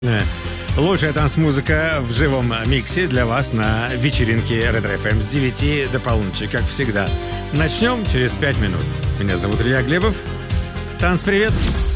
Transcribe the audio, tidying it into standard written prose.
Э, Лучшая танцмузыка в живом миксе для вас на вечеринке Ретро FM с 9 до полуночи, как всегда. Начнем через 5 минут. Меня зовут Илья Глебов. Танцпривет!